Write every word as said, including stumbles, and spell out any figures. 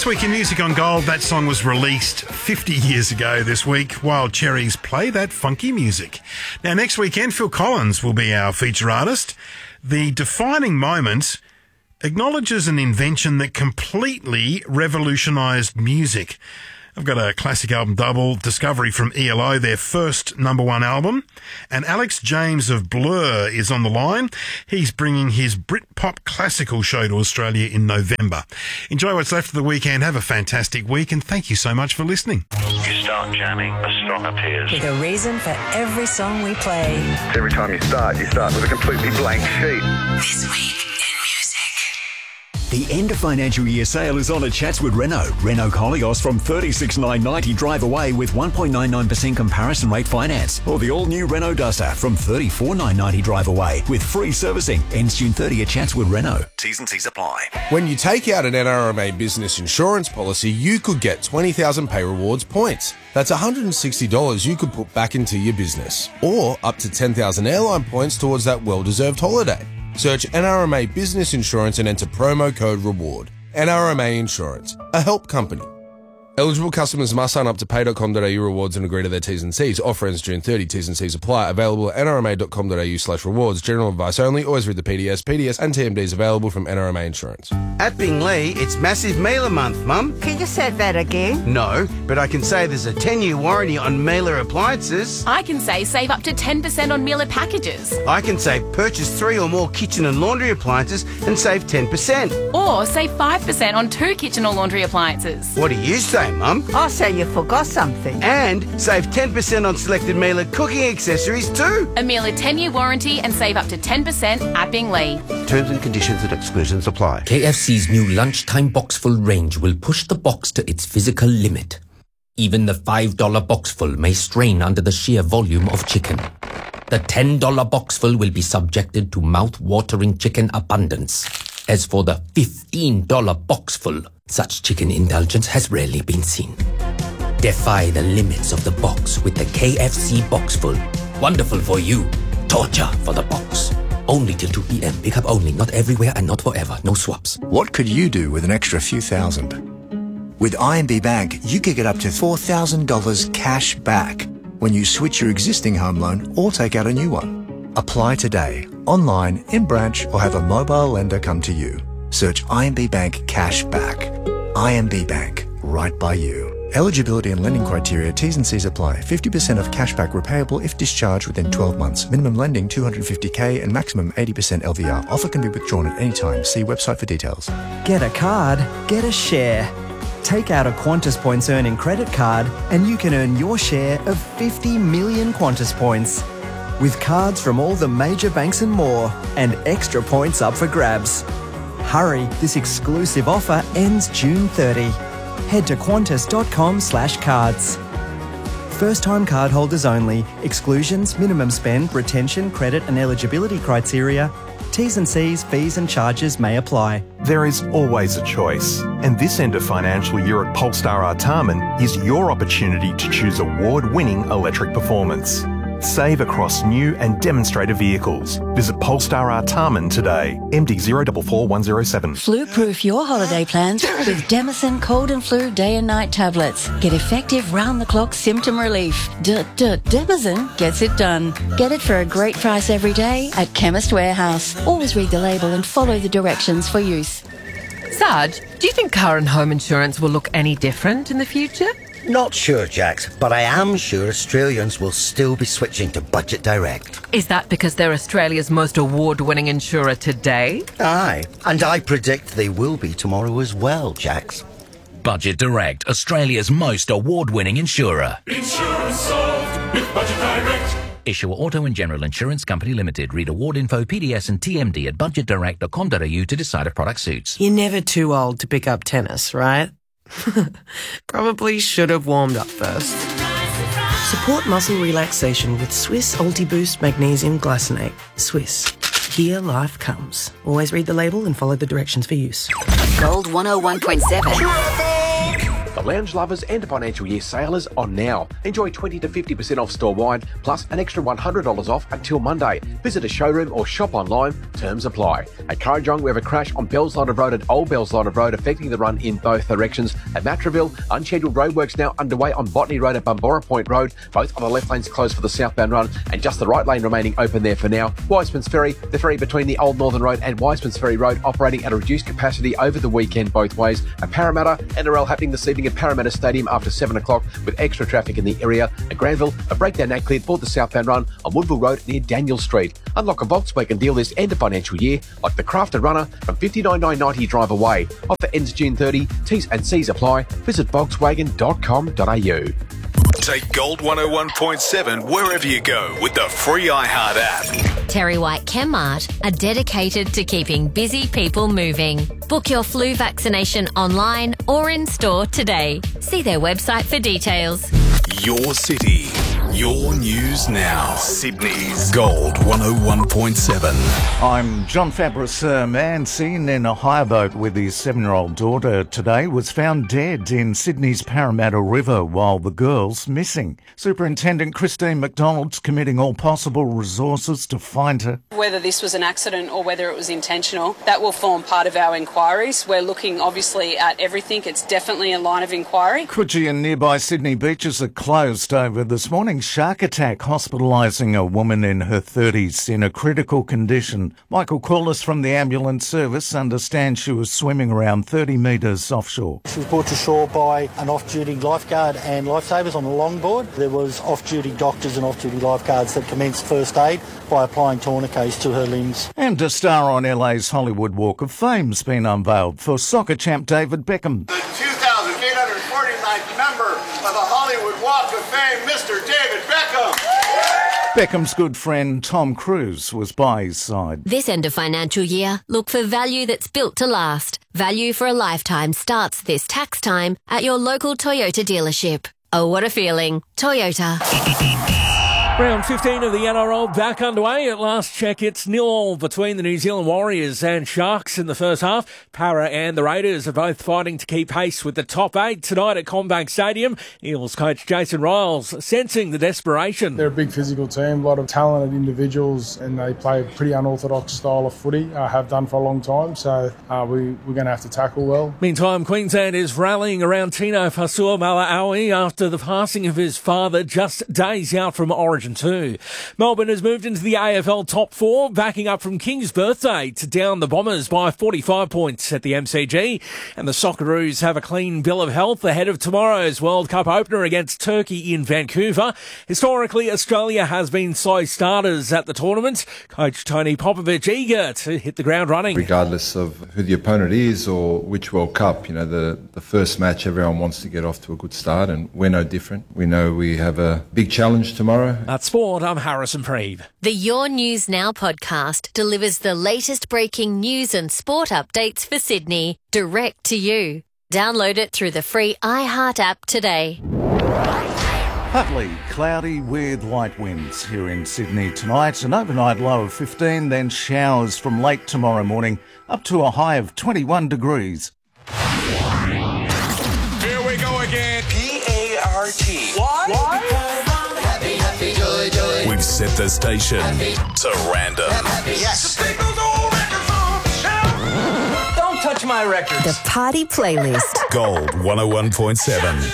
This week in Music on Gold, that song was released fifty years ago this week. Wild Cherries Play That Funky Music. Now, next weekend, Phil Collins will be our feature artist. The defining moment acknowledges an invention that completely revolutionised music. I've got a classic album double, Discovery from E L O, their first number one album. And Alex James of Blur is on the line. He's bringing his Britpop classical show to Australia in November. Enjoy what's left of the weekend. Have a fantastic week, and thank you so much for listening. You start jamming, a song appears. With a reason for every song we play. Every time you start, you start with a completely blank sheet. This week. The end of financial year sale is on at Chatswood Renault. Renault Koleos from thirty-six thousand nine hundred ninety drive away with one point nine nine percent comparison rate finance. Or the all-new Renault Duster from thirty-four thousand nine hundred ninety drive away with free servicing. Ends June thirtieth at Chatswood Renault. T's and C's apply. When you take out an N R M A business insurance policy, you could get twenty thousand Pay Rewards points. That's one hundred sixty dollars you could put back into your business. Or up to ten thousand airline points towards that well-deserved holiday. Search N R M A Business Insurance and enter promo code REWARD. N R M A Insurance, a help company. Eligible customers must sign up to pay dot com dot a u rewards and agree to their T's and C's. Offer ends June thirtieth. T's and C's apply. Available at n r m a dot com dot a u slash rewards. General advice only. Always read the P D S. P D S and T M Ds available from N R M A Insurance. At Bingley, it's Massive Mailer Month, Mum. Can you say that again? No, but I can say there's a ten-year warranty on Mailer appliances. I can say save up to ten percent on Mailer packages. I can say purchase three or more kitchen and laundry appliances and save ten percent. Or save five percent on two kitchen or laundry appliances. What do you say, Mum? I say you forgot something. And save ten percent on selected Mailer cooking accessories too. A Mailer ten-year warranty and save up to ten percent at Bingley. Terms and conditions and exclusions apply. K F C's new lunchtime boxful range will push the box to its physical limit. Even the five dollar boxful may strain under the sheer volume of chicken. The ten dollar boxful will be subjected to mouth-watering chicken abundance. As for the fifteen dollar boxful, such chicken indulgence has rarely been seen. Defy the limits of the box with the K F C Boxful. Wonderful for you. Torture for the box. Only till two p.m. Pick up only. Not everywhere and not forever. No swaps. What could you do with an extra few thousand? With I M B Bank, you could get up to four thousand dollars cash back when you switch your existing home loan or take out a new one. Apply today, online, in branch, or have a mobile lender come to you. Search I M B Bank Cash Back. I M B Bank, right by you. Eligibility and lending criteria, T's and C's apply. fifty percent of cashback repayable if discharged within twelve months. Minimum lending two hundred fifty thousand and maximum eighty percent L V R. Offer can be withdrawn at any time. See website for details. Get a card, get a share. Take out a Qantas Points earning credit card and you can earn your share of fifty million Qantas points. With cards from all the major banks and more, and extra points up for grabs. Hurry, this exclusive offer ends June thirtieth. Head to qantas dot com slash cards. First-time cardholders only. Exclusions, minimum spend, retention, credit and eligibility criteria. T's and C's, fees and charges may apply. There is always a choice, and this end of financial year at Polestar Artarmon is your opportunity to choose award-winning electric performance. Save across new and demonstrator vehicles. Visit Polestar Artarmon today. M D zero four four one zero seven. Flu-proof your holiday plans with Demison Cold and Flu Day and Night tablets. Get effective round-the-clock symptom relief. D-d- Demison gets it done. Get it for a great price every day at Chemist Warehouse. Always read the label and follow the directions for use. Sarge, do you think car and home insurance will look any different in the future? Not sure, Jax, but I am sure Australians will still be switching to Budget Direct. Is that because they're Australia's most award-winning insurer today? Aye, and I predict they will be tomorrow as well, Jax. Budget Direct, Australia's most award-winning insurer. Insurance solved with Budget Direct. Issuer Auto and General Insurance Company Limited. Read award info, P D S and T M D at budget direct dot com dot a u to decide if product suits. You're never too old to pick up tennis, right? Probably should have warmed up first. Support muscle relaxation with Swiss Ultiboost Magnesium Glycinate. Swiss. Here life comes. Always read the label and follow the directions for use. Gold one oh one point seven. The lounge lovers and financial year sale is on now. Enjoy twenty to fifty percent off store-wide, plus an extra one hundred dollars off until Monday. Visit a showroom or shop online. Terms apply. At Kurrajong, we have a crash on Bellslider Road and Old Bellslider Road, affecting the run in both directions. At Matraville, unscheduled roadworks now underway on Botany Road and Bumbora Point Road. Both on the left lanes closed for the southbound run, and just the right lane remaining open there for now. Wiseman's Ferry, the ferry between the Old Northern Road and Wiseman's Ferry Road, operating at a reduced capacity over the weekend both ways. At Parramatta, N R L happening this evening at Parramatta Stadium after seven o'clock with extra traffic in the area. At Granville, a breakdown now cleared for the southbound run on Woodville Road near Daniel Street. Unlock a Volkswagen deal this end of financial year, like the Crafted Runner from fifty-nine thousand nine hundred ninety drive away. Offer ends June thirtieth. T's and C's apply. Visit volkswagen dot com dot a u. Take Gold one oh one point seven wherever you go with the free iHeart app. Terry White Chemmart are dedicated to keeping busy people moving. Book your flu vaccination online or in store today. See their website for details. Your city, your news now. Sydney's Gold one oh one point seven. I'm John Fabris. A man seen in a hire boat with his seven-year-old daughter today was found dead in Sydney's Parramatta River while the girl's missing. Superintendent Christine McDonald's committing all possible resources to find her. Whether this was an accident or whether it was intentional, that will form part of our inquiries. We're looking obviously at everything. It's definitely a line of inquiry. Coogee and nearby Sydney beaches are closed over this morning's shark attack, hospitalising a woman in her thirties in a critical condition. Michael Corliss from the ambulance service understands she was swimming around thirty metres offshore. She was brought to shore by an off-duty lifeguard and lifesavers on the longboard. There was off-duty doctors and off-duty lifeguards that commenced first aid by applying tourniquets to her limbs. And a star on L A's Hollywood Walk of Fame's been unveiled for soccer champ David Beckham. The two thousand eight hundred forty-ninth member of the Hollywood Walk of Fame, Mister David Beckham. Beckham's good friend Tom Cruise was by his side. This end of financial year, look for value that's built to last. Value for a lifetime starts this tax time at your local Toyota dealership. Oh, what a feeling. Toyota. Round fifteen of the N R L back underway. At last check, it's nil all between the New Zealand Warriors and Sharks in the first half. Para and the Raiders are both fighting to keep pace with the top eight tonight at CommBank Stadium. Eels coach Jason Riles sensing the desperation. They're a big physical team, a lot of talented individuals, and they play a pretty unorthodox style of footy, uh, have done for a long time, so uh, we, we're going to have to tackle well. Meantime, Queensland is rallying around Tino Fa'asuamaleaui after the passing of his father just days out from Origin two. Melbourne has moved into the A F L top four, backing up from King's birthday to down the Bombers by forty-five points at the M C G. And the Socceroos have a clean bill of health ahead of tomorrow's World Cup opener against Turkey in Vancouver. Historically, Australia has been slow starters at the tournament. Coach Tony Popovich eager to hit the ground running. Regardless of who the opponent is or which World Cup, you know, the, the first match, everyone wants to get off to a good start, and we're no different. We know we have a big challenge tomorrow. At Sport, I'm Harrison Preeve. The Your News Now podcast delivers the latest breaking news and sport updates for Sydney, direct to you. Download it through the free iHeart app today. Partly cloudy with light winds here in Sydney tonight. An overnight low of fifteen, then showers from late tomorrow morning up to a high of twenty-one degrees. Here we go again. P A R T. Why? Why? Happy, happy, joy, joy. We've set the station happy. to random. Yes. Don't touch my records. The Party Playlist. Gold one oh one point seven.